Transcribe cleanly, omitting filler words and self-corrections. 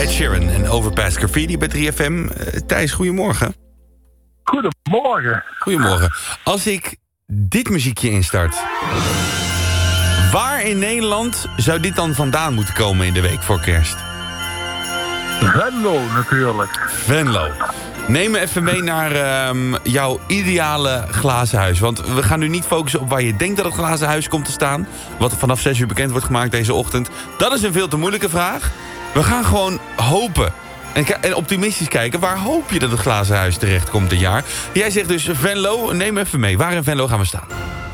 Ed Sheeran en Overpass Graffiti bij 3FM. Thijs, goedemorgen. Goedemorgen. Goedemorgen. Als ik dit muziekje instart, waar in Nederland zou dit dan vandaan moeten komen in de week voor kerst? Venlo natuurlijk. Venlo. Neem me even mee naar jouw ideale glazen huis. Want we gaan nu niet focussen op waar je denkt dat het glazen huis komt te staan. Wat vanaf 6 uur bekend wordt gemaakt deze ochtend. Dat is een veel te moeilijke vraag. We gaan gewoon hopen. En optimistisch kijken, waar hoop je dat het glazen huis terecht komt dit jaar? Jij zegt dus Venlo, neem me even mee. Waar in Venlo gaan we staan?